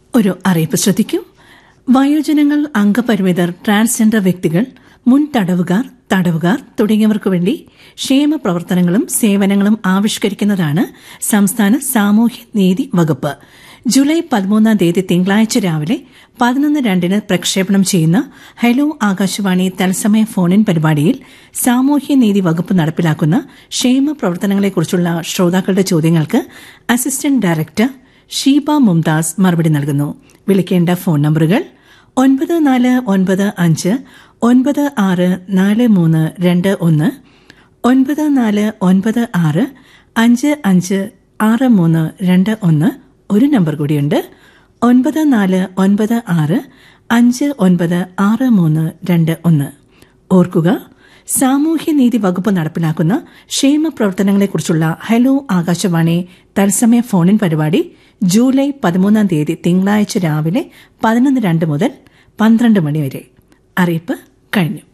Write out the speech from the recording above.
ഒരു അറിയിപ്പ് ശ്രദ്ധിക്കൂ. വയോജനങ്ങൾ, അംഗപരിമിതർ, ട്രാൻസ്ജെൻഡർ വ്യക്തികൾ, മുൻ തടവുകാർ തുടങ്ങിയവർക്കു വേണ്ടി ക്ഷേമ പ്രവർത്തനങ്ങളും സേവനങ്ങളും ആവിഷ്കരിക്കുന്നതാണ് സംസ്ഥാന സാമൂഹ്യ നീതി വകുപ്പ്. ജൂലൈ 13 തിങ്കളാഴ്ച രാവിലെ 11:02 പ്രക്ഷേപണം ചെയ്യുന്ന ഹലോ ആകാശവാണി തത്സമയ ഫോൺ-ഇൻ പരിപാടിയിൽ സാമൂഹ്യനീതി വകുപ്പ് നടപ്പിലാക്കുന്ന ക്ഷേമ പ്രവർത്തനങ്ങളെക്കുറിച്ചുള്ള ശ്രോതാക്കളുടെ ചോദ്യങ്ങൾക്ക് അസിസ്റ്റന്റ് ഡയറക്ടർ ഷീബ മുംതാസ് മറുപടി നൽകുന്നു. വിളിക്കേണ്ട ഫോൺ നമ്പറുകൾ 9495 964321, 9496 556321. ഒരു നമ്പർ കൂടിയുണ്ട്, 9496 596321. ഓർക്കുക, സാമൂഹ്യനീതി വകുപ്പ് നടപ്പിലാക്കുന്ന ക്ഷേമ പ്രവർത്തനങ്ങളെക്കുറിച്ചുള്ള ഹലോ ആകാശവാണി തത്സമയ ഫോൺ-ഇൻ പരിപാടി ജൂലൈ 13 തിങ്കളാഴ്ച രാവിലെ 11:02 മുതൽ 12 മണി വരെ. അറിയിപ്പ് കഴിഞ്ഞു.